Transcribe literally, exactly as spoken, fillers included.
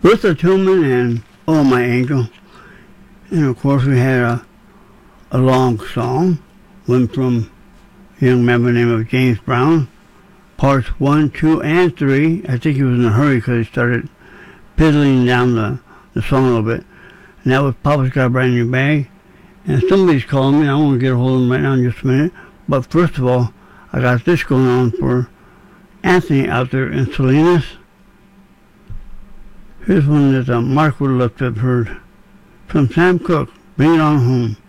Bertha Tillman and Oh My Angel. And of course we had a, a long song, one from a young man by the name of James Brown. Parts one, two, and three. I think he was in a hurry because he started piddling down the, the song a little bit. And that was Papa's Got a Brand New Bag. And somebody's calling me. I want to get a hold of him right now in just a minute. But first of all, I got this going on for Anthony out there in Salinas. Here's one that uh, Mark would have loved to have heard. From Sam Cooke, Bring It On Home.